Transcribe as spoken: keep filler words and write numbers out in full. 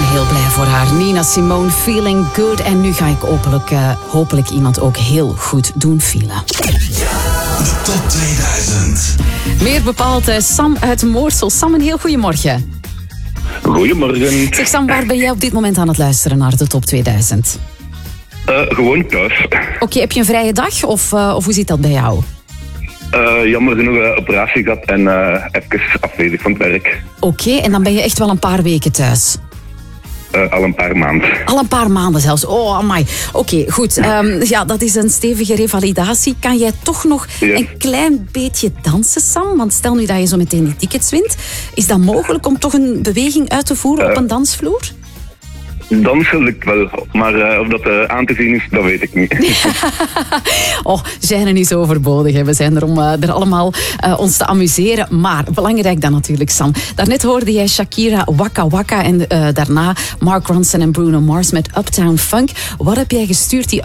heel blij voor haar. Nina Simone, Feeling Good. En nu ga ik hopelijk, uh, hopelijk iemand ook heel goed doen feelen. De top tweeduizend. Meer bepaald uh, Sam uit Moorsel. Sam, een heel goeiemorgen. Goedemorgen. Zeg Sam, waar ben jij op dit moment aan het luisteren naar de top tweeduizend? Uh, gewoon thuis. Oké, okay, heb je een vrije dag of, uh, of hoe zit dat bij jou? Uh, jammer genoeg een operatie gehad en uh, even afwezig van het werk. Oké, okay, en dan ben je echt wel een paar weken thuis? Uh, al een paar maanden. Al een paar maanden zelfs. Oh, amai. Oké, okay, goed. Um, ja, dat is een stevige revalidatie. Kan jij toch nog yes. een klein beetje dansen, Sam? Want stel nu dat je zo meteen die tickets wint. Is dat mogelijk om toch een beweging uit te voeren uh, op een dansvloer? Dansen lukt wel, maar uh, of dat uh, aan te zien is, dat weet ik niet. Oh, zijn is overbodig. Hè. We zijn er om uh, er allemaal uh, ons te amuseren. Maar belangrijk dan natuurlijk, Sam. Daarnet hoorde jij Shakira Waka Waka en uh, daarna Mark Ronson en Bruno Mars met Uptown Funk. Wat heb jij gestuurd? Die